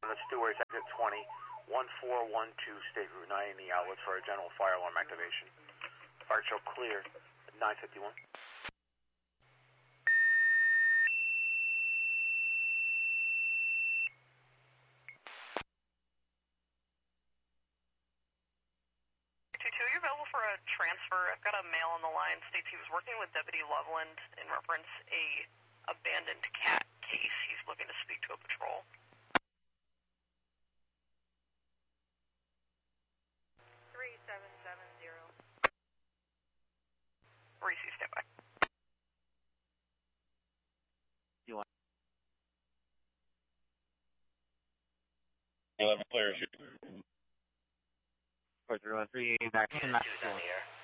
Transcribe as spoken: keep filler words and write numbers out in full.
That's Stewart's exit twenty, one four one two, State Route nine in the outlets for a general fire alarm activation. Fire show clear at nine fifty-one. two two, you're available for a transfer. I've got a male on the line. States he was working with Deputy Loveland in reference a abandoned cat case. He's looking to speak to a patrol. three seven seven zero. Reese, stand by. You want? eleven clear. four three one three, back in, back on the air.